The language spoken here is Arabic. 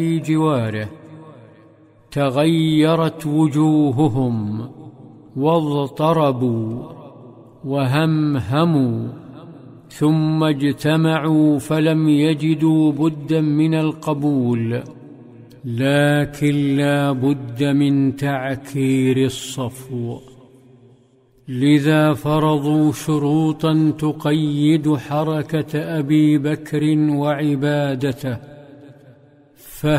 في جواره تغيرت وجوههم واضطربوا وهمهموا، ثم اجتمعوا فلم يجدوا بدا من القبول، لكن لا بد من تعكير الصفو. لذا فرضوا شروطا تقيد حركة أبي بكر وعبادته،